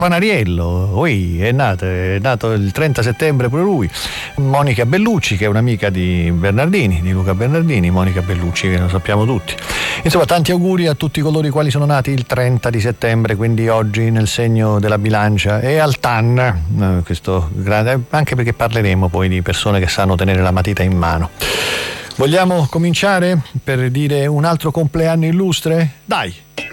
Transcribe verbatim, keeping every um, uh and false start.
Panariello, oi, è nato, è nato il trenta settembre pure lui. Monica Bellucci, che è un'amica di Bernardini, di Luca Bernardini, Monica Bellucci, che lo sappiamo tutti. Insomma, tanti auguri a tutti coloro i quali sono nati il trenta di settembre, quindi oggi nel segno della bilancia, e al T A N, questo grande, anche perché parleremo poi di persone che sanno tenere la matita in mano. Vogliamo cominciare per dire un altro compleanno illustre? Dai!